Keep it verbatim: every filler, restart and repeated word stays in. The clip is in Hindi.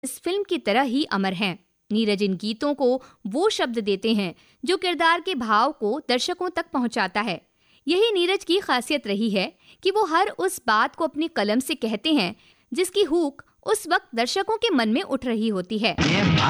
इस फिल्म की तरह ही अमर हैं। नीरज इन गीतों को वो शब्द देते हैं जो किरदार के भाव को दर्शकों तक पहुंचाता है। यही नीरज की खासियत रही है कि वो हर उस बात को अपनी कलम से कहते हैं जिसकी हूक उस वक्त दर्शकों के मन में उठ रही होती है।